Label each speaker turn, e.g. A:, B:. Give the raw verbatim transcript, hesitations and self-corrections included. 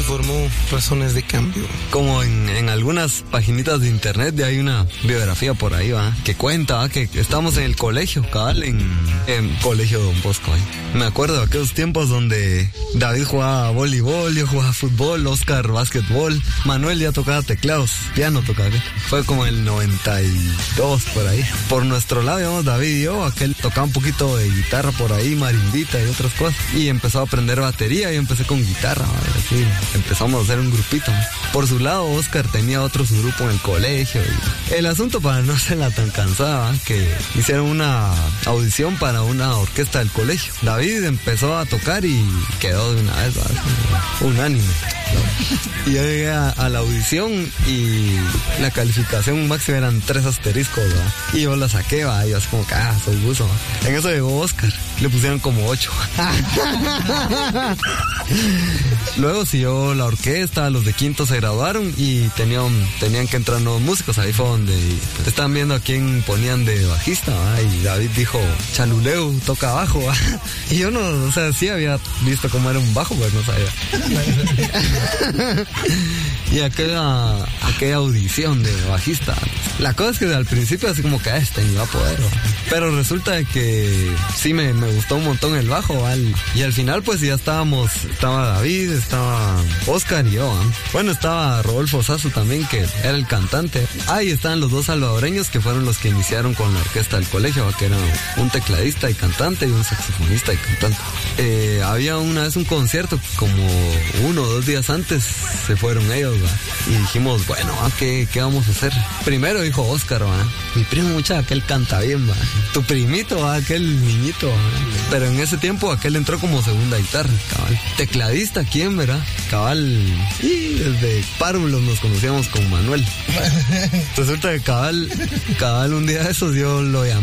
A: se formó Razones de Cambio.
B: Como en, en algunas paginitas de internet hay una biografía por ahí, ¿va? Que cuenta, ¿va? Que estábamos en el colegio, cabal, en, en Colegio Don Bosco ahí. Me acuerdo de aquellos tiempos donde David jugaba voleibol, yo jugaba fútbol, Oscar básquetbol, Manuel ya tocaba teclados, piano tocaba. Fue como el noventa y dos por ahí. Por nuestro lado íbamos David y yo, aquel tocaba un poquito de guitarra por ahí, marimbita y otras cosas. Y empezó a aprender batería y empecé con guitarra, ¿va? Así empezamos a hacer un grupito. Por su lado, Oscar tenía otro su grupo en el colegio. Y el asunto, para no hacerla tan cansada, que hicieron una audición para una orquesta del colegio. David empezó a tocar y quedó de una vez, ¿va? Unánime. Y yo llegué a, a la audición y la calificación máxima eran tres asteriscos, ¿va? Y yo la saqué, ¿va? Y yo así como que, ah, soy buzo, ¿va? En eso llegó Oscar, le pusieron como ocho. Luego siguió la orquesta, los de quinto se graduaron y tenían, tenían que entrar nuevos músicos. Ahí fue donde estaban viendo a quién ponían de bajista, ¿va? Y David dijo, Chaluleu toca bajo, ¿va? Y yo no, o sea, sí había visto cómo era un bajo, pues no sabía. Y aquella, aquella audición de bajista, la cosa es que al principio así como que este ni va a poder, ¿va? Pero resulta de que sí me, me gustó un montón el bajo, ¿va? Y al final pues ya estábamos, estaba David, estaba Oscar y yo, ¿va? Bueno, estaba Rodolfo Sasso también, que era el cantante. Ahí estaban los dos salvadoreños que fueron los que iniciaron con la orquesta del colegio, ¿va? Que era un tecladista y cantante y un saxofonista y cantante. Eh, había una vez un concierto, como uno o dos días antes se fueron ellos, ¿va? Y dijimos, bueno, ¿va? ¿Qué, ¿qué vamos a hacer? Primero dijo Oscar, ¿va? Mi primo, mucha, aquel canta bien, ¿va? Tu primito, ¿va? Aquel niñito, ¿va? Pero en ese tiempo aquel entró como segunda guitarra, cabal. Tecladista, ¿quién, verdad? Cabal, y desde párvulos nos conocíamos con Manuel. Resulta que cabal, cabal un día de esos yo lo llamé